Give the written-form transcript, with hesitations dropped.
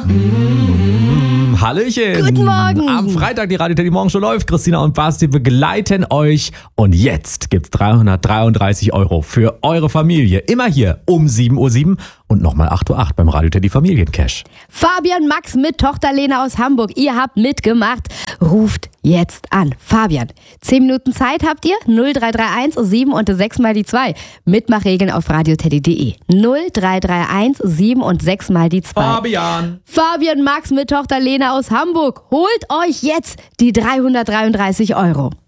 Hallöchen. Guten Morgen. Am Freitag die Radio Teddy Morgenshow läuft. Christina und Basti begleiten euch. Und jetzt gibt's 333 € für eure Familie. Immer hier um 7:07 Uhr und nochmal 8:08 Uhr beim Radio Teddy Familiencash. Fabian Max mit Tochter Lena aus Hamburg. Ihr habt mitgemacht. Ruft jetzt an. Fabian, 10 Minuten Zeit habt ihr? 0331 7 und 6 mal die 2. Mitmachregeln auf radioteddy.de. 0331 7 und 6 mal die 2. Fabian Max mit Tochter Lena aus Hamburg. Holt euch jetzt die 333 €.